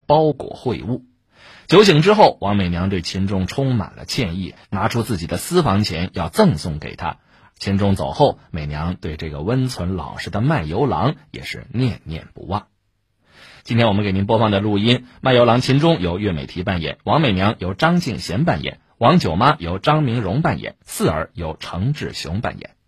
包裹秽物。酒醒之后，王美娘对秦钟充满了歉意，拿出自己的私房钱要赠送给他。秦钟走后，美娘对这个温存老实的卖油郎也是念念不忘。今天我们给您播放的录音，卖油郎秦钟由岳美缇扮演，王美娘由张敬贤扮演，王九妈由张明荣扮演，四儿由程志雄扮演。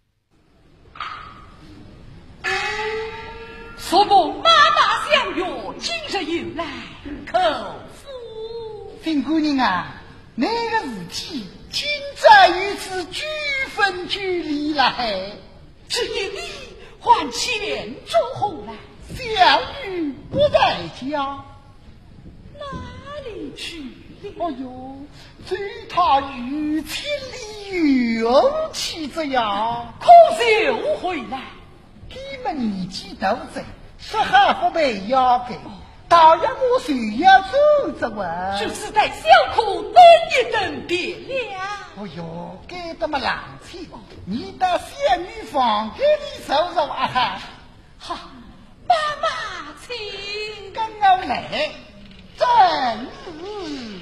说梦马大相约，今日又来叩福。 丁姑娘啊，那个事体今在于此举分举礼了嘿， 只因你还钱做后来， 相遇不在家， 哪里去了？ 哎呦，对他如千里勇气这样， 可就回来。 你们年纪都在，适合不被压给，倒让我谁要走着玩？ 就是待小苦等一等便了。 哎呦，该这么冷气，你到仙女房给你收拾啊哈。 好，妈妈请跟我来，正是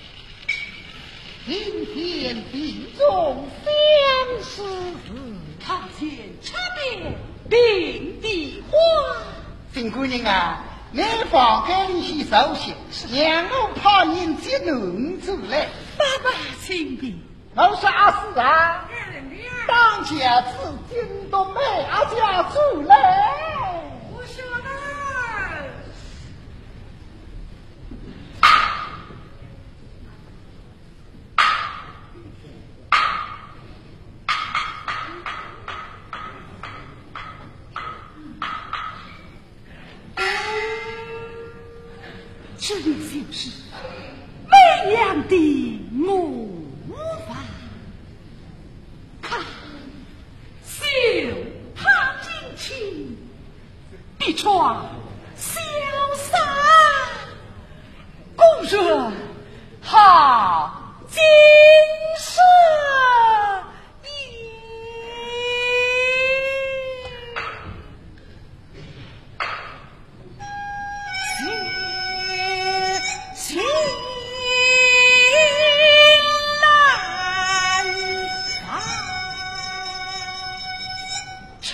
今天定中相思日， 堂前插遍并蒂花。 丁姑娘啊，来房给你去收拾，让我怕人接弄走来。 妈妈请便。 我啥事啊？当家子惊动美阿家族来。 我说呢。这就是美娘的模范。看，绣她金旗，必穿潇洒，公人好金。